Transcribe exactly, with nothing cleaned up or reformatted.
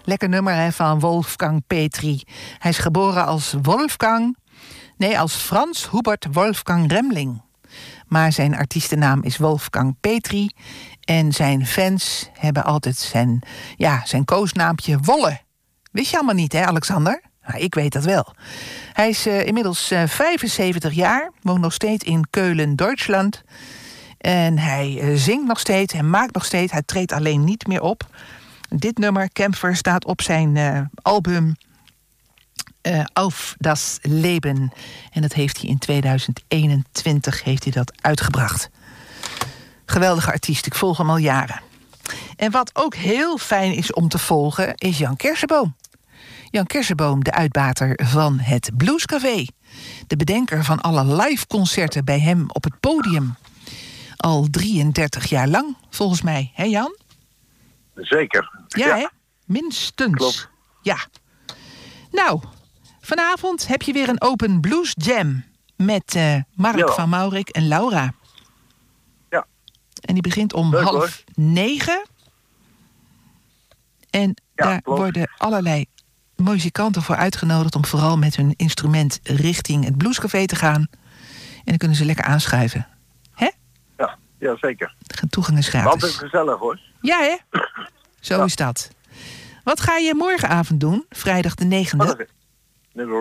Lekker nummer hè, van Wolfgang Petri. Hij is geboren als Wolfgang... Nee, als Frans Hubert Wolfgang Remling. Maar zijn artiestennaam is Wolfgang Petri. En zijn fans hebben altijd zijn, ja, zijn koosnaampje Wolle. Wist je allemaal niet, hè, Alexander? Nou, ik weet dat wel. Hij is uh, inmiddels uh, vijfenzeventig jaar, woont nog steeds in Keulen, Duitsland. En hij uh, zingt nog steeds, hij maakt nog steeds, hij treedt alleen niet meer op. Dit nummer, Kämpfer, staat op zijn uh, album uh, Auf das Leben. En dat heeft hij in tweeduizend eenentwintig heeft hij dat uitgebracht. Geweldige artiest, ik volg hem al jaren. En wat ook heel fijn is om te volgen, is Jan Kersenboom. Jan Kersenboom, de uitbater van het Bluescafé. De bedenker van alle liveconcerten bij hem op het podium. Al drieëndertig jaar lang, volgens mij. Hè, Jan? Zeker. Ja, ja. hè? Minstens. Klopt. Ja. Nou, vanavond heb je weer een open blues jam met uh, Mark ja. van Maurik en Laura. Ja. En die begint om Leuk, half hoor. negen. En Ja, daar klopt. worden allerlei muzikanten voor uitgenodigd om vooral met hun instrument richting het Bluescafé te gaan. En dan kunnen ze lekker aanschuiven. Hè? Ja, ja zeker. De toegang is Altijd gratis. gezellig hoor. Ja, hè? Zo Ja. is dat. Wat ga je morgenavond doen? Vrijdag de negende. Oh, dat is-